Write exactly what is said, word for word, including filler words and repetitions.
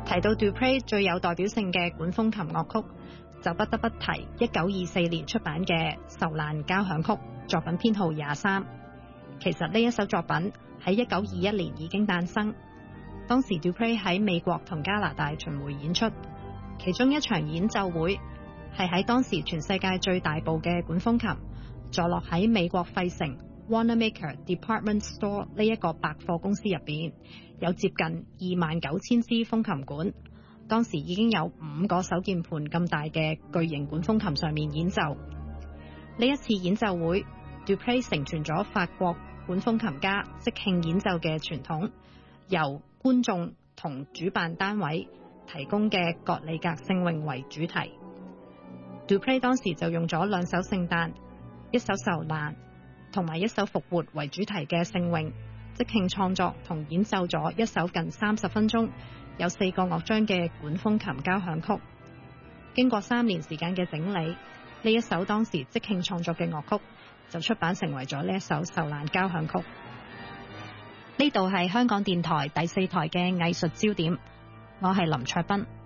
提到 Dupre 最有代表性嘅管風琴樂曲，就不得不提一九二四年出版嘅《受難交響曲》作品編號廿三。其實呢一首作品喺一九二一年已經誕生，當時 Dupre 喺美國同加拿大巡迴演出，其中一場演奏會係喺當時全世界最大部嘅管風琴坐落喺美國費城 Wanamaker Department Store 呢一個百貨公司入邊，有接近二萬九千支風琴管，當時已經有五個手鍵盤咁大嘅巨型管風琴上面演奏。呢一次演奏會 Dupre 承傳咗法國管風琴家即興演奏嘅傳統，由觀眾同主辦單位提供嘅葛里格聖詠為主題。Dupre 當時就用咗兩首聖誕、一首受難同埋一首復活為主題嘅聖詠，即興創作同演奏咗一首近三十分鐘、有四個樂章嘅管風琴交響曲。經過三年時間嘅整理，呢一首當時即興創作嘅樂曲就出版成為咗呢一首受難交響曲。呢度係香港電台第四台嘅藝術焦點，我係林卓斌。